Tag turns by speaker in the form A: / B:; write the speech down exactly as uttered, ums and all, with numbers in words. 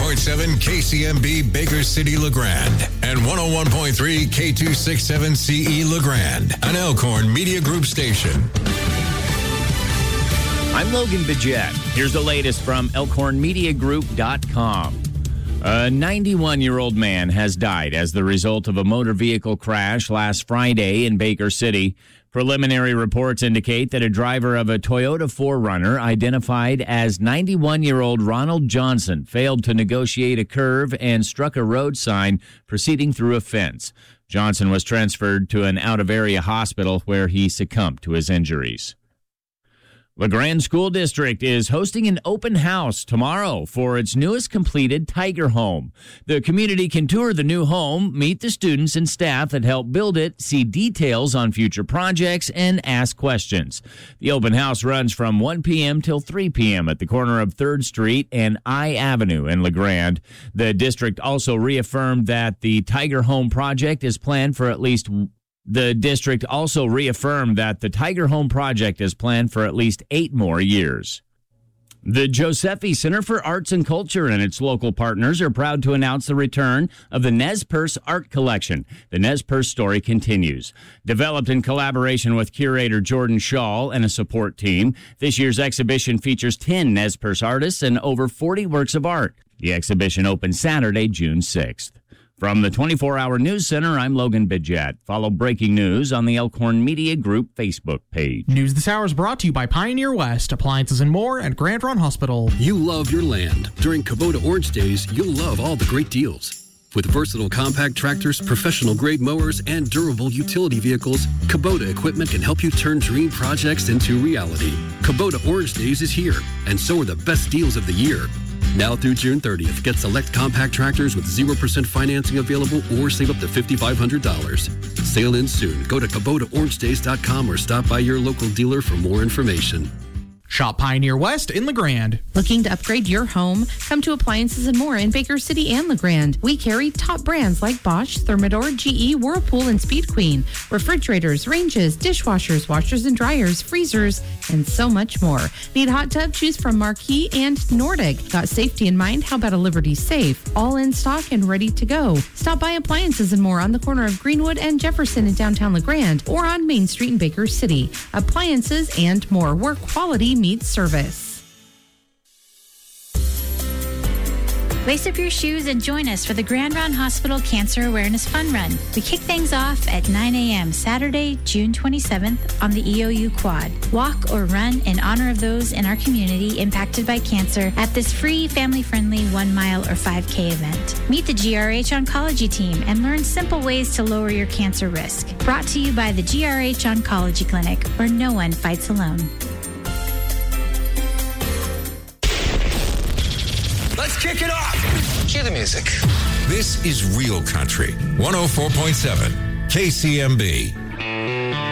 A: point seven K C M B Baker City, LeGrand, and one oh one point three K two sixty-seven C E LeGrand, an Elkhorn Media Group station.
B: I'm Logan Bidget. Here's the latest from Elkhorn Media Group dot com. A ninety-one-year-old man has died as the result of a motor vehicle crash last Friday in Baker City. Preliminary reports indicate that a driver of a Toyota four runner identified as ninety-one-year-old Ronald Johnson failed to negotiate a curve and struck a road sign proceeding through a fence. Johnson was transferred to an out-of-area hospital where he succumbed to his injuries. LeGrand School District is hosting an open house tomorrow for its newest completed Tiger Home. The community can tour the new home, meet the students and staff that help build it, see details on future projects, and ask questions. The open house runs from one p.m. till three p.m. at the corner of third Street and I Avenue in LeGrand. The district also reaffirmed that the Tiger Home project is planned for at least The district also reaffirmed that the Tiger Home project is planned for at least eight more years. The Josephi Center for Arts and Culture and its local partners are proud to announce the return of the Nez Perce Art Collection. The Nez Perce story continues. Developed in collaboration with curator Jordan Schall and a support team, this year's exhibition features ten Nez Perce artists and over forty works of art. The exhibition opens Saturday, June sixth. From the twenty-four hour News Center, I'm Logan Bidget. Follow breaking news on the Elkhorn Media Group Facebook page.
C: News this hour is brought to you by Pioneer West, appliances and more, and Grand Run Hospital.
D: You love your land. During Kubota Orange Days, you'll love all the great deals. With versatile compact tractors, professional-grade mowers, and durable utility vehicles, Kubota equipment can help you turn dream projects into reality. Kubota Orange Days is here, and so are the best deals of the year. Now through June thirtieth, get select compact tractors with zero percent financing available or save up to five thousand five hundred dollars. Sail in soon. Go to Kubota Orange Days dot com or stop by your local dealer for more information.
C: Shop Pioneer West in LeGrand.
E: Looking to upgrade your home? Come to Appliances and More in Baker City and LeGrand. We carry top brands like Bosch, Thermador, G E, Whirlpool, and Speed Queen. Refrigerators, ranges, dishwashers, washers and dryers, freezers, and so much more. Need a hot tub? Choose from Marquee and Nordic. Got safety in mind? How about a Liberty Safe? All in stock and ready to go. Stop by Appliances and More on the corner of Greenwood and Jefferson in downtown LeGrand or on Main Street in Baker City. Appliances and More, where quality meets service.
F: Lace up your shoes and join us for the Grand Run Hospital Cancer Awareness Fun Run. We kick things off at nine a.m. Saturday, June twenty-seventh on the E O U Quad. Walk or run in honor of those in our community impacted by cancer at this free, family-friendly one mile or five K event. Meet the G R H Oncology team and learn simple ways to lower your cancer risk. Brought to you by the G R H Oncology Clinic, where no one fights alone.
A: Let's kick it off.
G: Cue the music.
A: This is Real Country, one oh four point seven K C M B.